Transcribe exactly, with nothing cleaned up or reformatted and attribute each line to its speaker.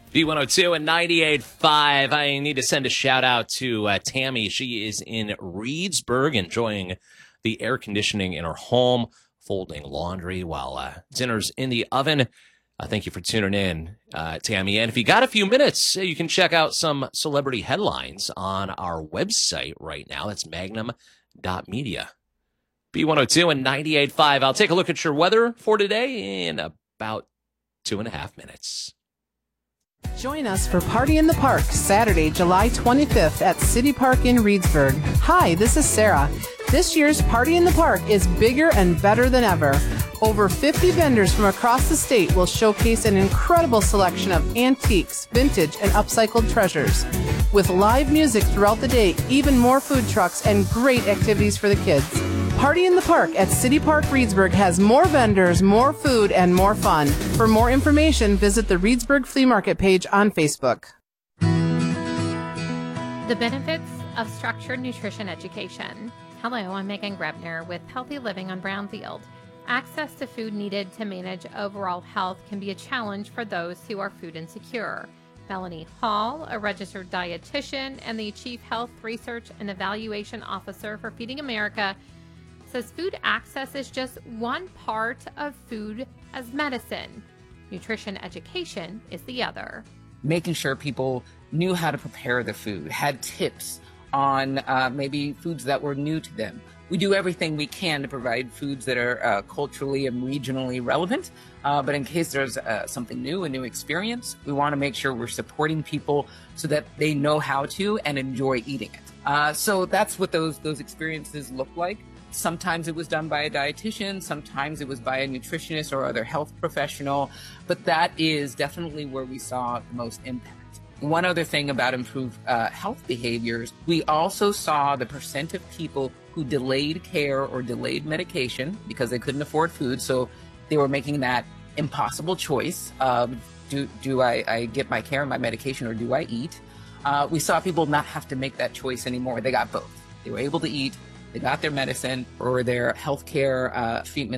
Speaker 1: B one oh two and ninety-eight point five. I need to send a shout out to uh, Tammy. She is in Reedsburg enjoying the air conditioning in her home, folding laundry while uh, dinner's in the oven. Uh, thank you for tuning in, uh, Tammy. And if you got a few minutes, you can check out some celebrity headlines on our website right now. That's magnum dot media. B one oh two and ninety-eight point five. I'll take a look at your weather for today in about two and a half minutes.
Speaker 2: Join us for Party in the Park, Saturday, July twenty-fifth at City Park in Reedsburg. Hi, this is Sarah. This year's Party in the Park is bigger and better than ever. Over fifty vendors from across the state will showcase an incredible selection of antiques, vintage, and upcycled treasures. With live music throughout the day, even more food trucks, and great activities for the kids. Party in the Park at City Park Reedsburg has more vendors, more food, and more fun. For more information, visit the Reedsburg Flea Market page on Facebook.
Speaker 3: The benefits of structured nutrition education. Hello, I'm Megan Grebner with Healthy Living on Brownfield. Access to food needed to manage overall health can be a challenge for those who are food insecure. Melanie Hall, a registered dietitian and the Chief Health Research and Evaluation Officer for Feeding America, says food access is just one part of food as medicine. Nutrition education is the other.
Speaker 4: Making sure people knew how to prepare the food, had tips on uh, maybe foods that were new to them. We do everything we can to provide foods that are uh, culturally and regionally relevant. Uh, but in case there's uh, something new, a new experience, we want to make sure we're supporting people so that they know how to and enjoy eating it. Uh, so that's what those those experiences look like. Sometimes it was done by a dietitian, sometimes it was by a nutritionist or other health professional, but that is definitely where we saw the most impact. One other thing about improved uh, health behaviors, we also saw the percent of people who delayed care or delayed medication because they couldn't afford food, so they were making that impossible choice of do, do I, I get my care and my medication or do I eat? Uh, we saw people not have to make that choice anymore. They got both. They were able to eat, they got their medicine or their healthcare uh, treatment